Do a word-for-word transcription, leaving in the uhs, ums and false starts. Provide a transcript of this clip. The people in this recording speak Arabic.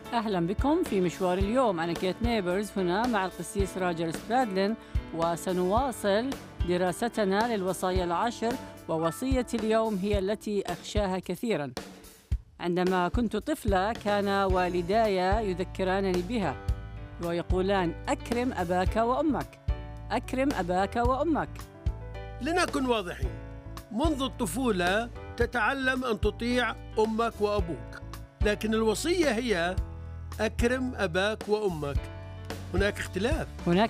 أهلا بكم في مشوار اليوم. أنا كيت نيبرز هنا مع القسيس راجر سبرادلين، وسنواصل دراستنا للوصايا العشر، ووصية اليوم هي التي أخشاها كثيرا. عندما كنت طفلة كان والداي يذكرانني بها ويقولان: أكرم أباك وأمك، أكرم أباك وأمك. لنكن واضحين، منذ الطفولة تتعلم أن تطيع أمك وأبوك، لكن الوصية هي أكرم أباك وأمك. هناك اختلاف. هناك